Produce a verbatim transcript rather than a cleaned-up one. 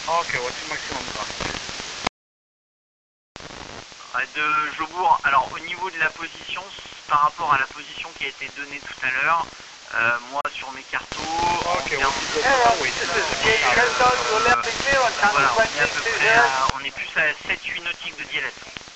Ah, ok, voici le maximum quoi. De Jobourg, alors au niveau de la position, par rapport à la position qui a été donnée tout à l'heure, euh, moi sur mes cartos, Ah, ok, en termes voici de- le maximum, oui. euh, voilà, on est à peu près à, on est plus à sept huit nautiques de Dielette.